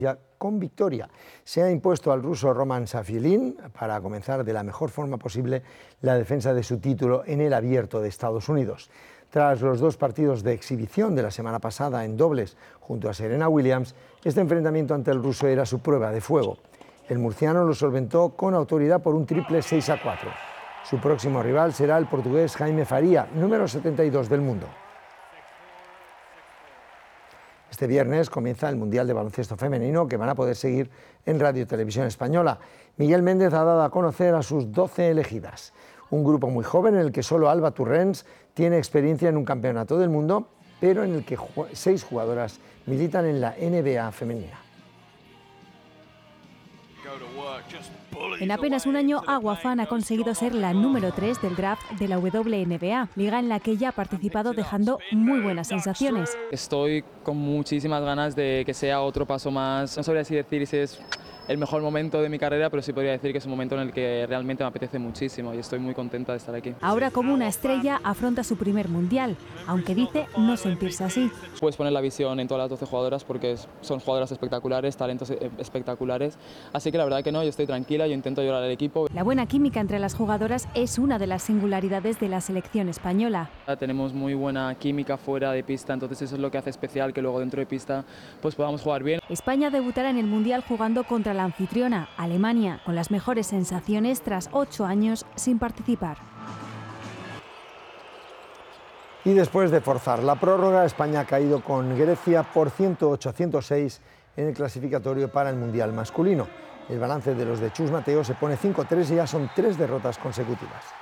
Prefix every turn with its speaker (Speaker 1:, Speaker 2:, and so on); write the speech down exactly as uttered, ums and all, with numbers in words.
Speaker 1: Ya con victoria. Se ha impuesto al ruso Roman Safilin para comenzar de la mejor forma posible la defensa de su título en el Abierto de Estados Unidos. Tras los dos partidos de exhibición de la semana pasada en dobles junto a Serena Williams, este enfrentamiento ante el ruso era su prueba de fuego. El murciano lo solventó con autoridad por un triple seis a cuatro. Su próximo rival será el portugués Jaime Faria, número setenta y dos del mundo. Este viernes comienza el Mundial de Baloncesto Femenino, que van a poder seguir en Radio Televisión Española. Miguel Méndez ha dado a conocer a sus doce elegidas. Un grupo muy joven en el que solo Alba Turrens tiene experiencia en un campeonato del mundo, pero en el que seis jugadoras militan en la N B A femenina.
Speaker 2: En apenas un año, Agua Fan ha conseguido ser la número tres del draft de la W N B A, liga en la que ella ha participado dejando muy buenas sensaciones.
Speaker 3: Estoy con muchísimas ganas de que sea otro paso más, no sabría así decir si es el mejor momento de mi carrera, pero sí podría decir que es un momento en el que realmente me apetece muchísimo y estoy muy contenta de estar aquí.
Speaker 2: Ahora, como una estrella, afronta su primer mundial, aunque dice no sentirse así.
Speaker 3: Puedes poner la visión en todas las doce jugadoras porque son jugadoras espectaculares, talentos espectaculares, así que la verdad que no, yo estoy tranquila, yo intento ayudar al equipo.
Speaker 2: La buena química entre las jugadoras es una de las singularidades de la selección española.
Speaker 3: Tenemos muy buena química fuera de pista, entonces eso es lo que hace especial que luego dentro de pista pues podamos jugar bien.
Speaker 2: España debutará en el mundial jugando contra la anfitriona, Alemania, con las mejores sensaciones tras ocho años sin participar.
Speaker 1: Y después de forzar la prórroga, España ha caído con Grecia por ciento ocho a ciento seis en el clasificatorio para el Mundial masculino. El balance de los de Chus Mateo se pone cinco a tres y ya son tres derrotas consecutivas.